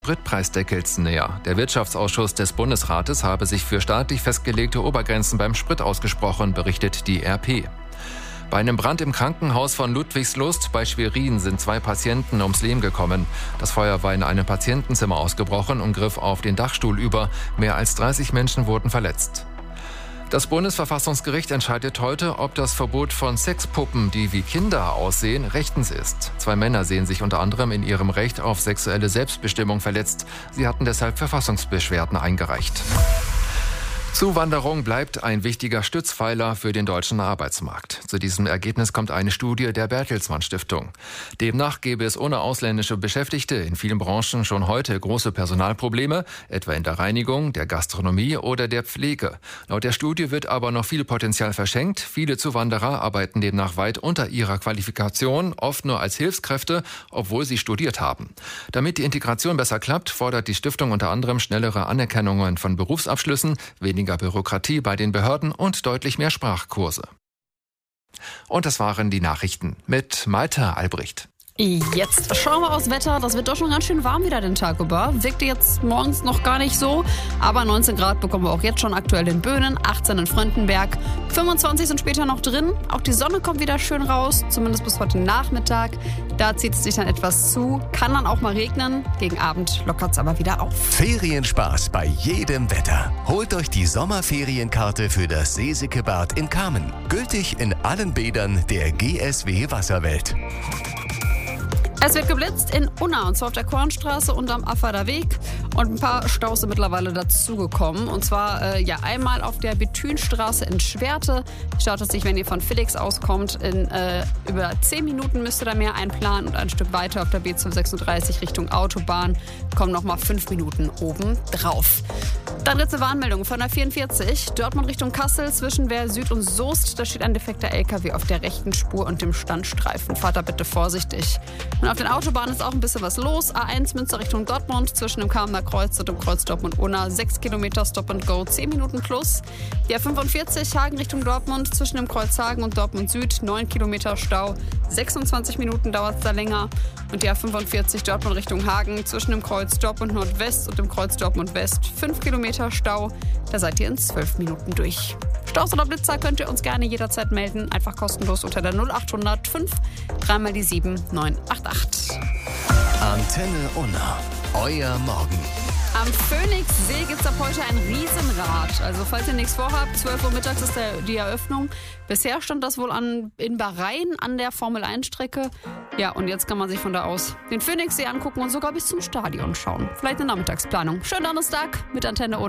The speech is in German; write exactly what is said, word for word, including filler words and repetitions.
Spritpreisdeckels näher. Der Wirtschaftsausschuss des Bundesrates habe sich für staatlich festgelegte Obergrenzen beim Sprit ausgesprochen, berichtet die R P. Bei einem Brand im Krankenhaus von Ludwigslust bei Schwerin sind zwei Patienten ums Leben gekommen. Das Feuer war in einem Patientenzimmer ausgebrochen und griff auf den Dachstuhl über. Mehr als dreißig Menschen wurden verletzt. Das Bundesverfassungsgericht entscheidet heute, ob das Verbot von Sexpuppen, die wie Kinder aussehen, rechtens ist. Zwei Männer sehen sich unter anderem in ihrem Recht auf sexuelle Selbstbestimmung verletzt. Sie hatten deshalb Verfassungsbeschwerden eingereicht. Zuwanderung bleibt ein wichtiger Stützpfeiler für den deutschen Arbeitsmarkt. Zu diesem Ergebnis kommt eine Studie der Bertelsmann Stiftung. Demnach gäbe es ohne ausländische Beschäftigte in vielen Branchen schon heute große Personalprobleme, etwa in der Reinigung, der Gastronomie oder der Pflege. Laut der Studie wird aber noch viel Potenzial verschenkt. Viele Zuwanderer arbeiten demnach weit unter ihrer Qualifikation, oft nur als Hilfskräfte, obwohl sie studiert haben. Damit die Integration besser klappt, fordert die Stiftung unter anderem schnellere Anerkennungen von Berufsabschlüssen, weniger Bürokratie bei den Behörden und deutlich mehr Sprachkurse. Und das waren die Nachrichten mit Malte Albrecht. Jetzt schauen wir aufs Wetter. Das wird doch schon ganz schön warm wieder den Tag über. Wirkte jetzt morgens noch gar nicht so. Aber neunzehn Grad bekommen wir auch jetzt schon aktuell in Böhnen, achtzehn in Fröndenberg, fünfundzwanzig sind später noch drin. Auch die Sonne kommt wieder schön raus, zumindest bis heute Nachmittag. Da zieht es sich dann etwas zu. Kann dann auch mal regnen. Gegen Abend lockert es aber wieder auf. Ferienspaß bei jedem Wetter. Holt euch die Sommerferienkarte für das Seesikebad in Kamen. Gültig in allen Bädern der G S W Wasserwelt. Es wird geblitzt in Unna, und zwar auf der Kornstraße und am Affader Weg. Und ein paar Staus sind mittlerweile dazugekommen. Und zwar äh, ja einmal auf der Bethünstraße in Schwerte. Staut es sich, wenn ihr von Felix auskommt, in äh, über zehn Minuten müsst ihr da mehr einplanen. Und ein Stück weiter auf der B zweihundertsechsunddreißig Richtung Autobahn kommen nochmal fünf Minuten oben drauf. Dann dritte Warnmeldung von der vierundvierzig. Dortmund Richtung Kassel zwischen Wehr Süd und Soest. Da steht ein defekter L K W auf der rechten Spur und dem Standstreifen. Fahrt da bitte vorsichtig. Und auf den Autobahnen ist auch ein bisschen was los. A eins Münster Richtung Dortmund zwischen dem Kamener Kreuz und dem Kreuz Dortmund-Unna. sechs Kilometer Stop and Go, zehn Minuten plus. Die A fünfundvierzig Hagen Richtung Dortmund zwischen dem Kreuz Hagen und Dortmund Süd. neun Kilometer Stau. sechsundzwanzig Minuten dauert es da länger. Und die A fünfundvierzig Dortmund Richtung Hagen zwischen dem Kreuz Dortmund Nordwest und dem Kreuz Dortmund West. fünf Kilometer Stau. Da seid ihr in zwölf Minuten durch. Staus oder Blitzer könnt ihr uns gerne jederzeit melden. Einfach kostenlos unter der null achthundert fünf dreimal die sieben neun acht acht. Antenne Unna. Euer Morgen. Am Phoenixsee gibt es ab heute ein Riesenrad. Also falls ihr nichts vorhabt, zwölf Uhr mittags ist der, die Eröffnung. Bisher stand das wohl an, in Bahrain an der Formel eins Strecke. Ja, und jetzt kann man sich von da aus den Phoenixsee angucken und sogar bis zum Stadion schauen. Vielleicht eine Nachmittagsplanung. Schönen Donnerstag mit Antenne Unna.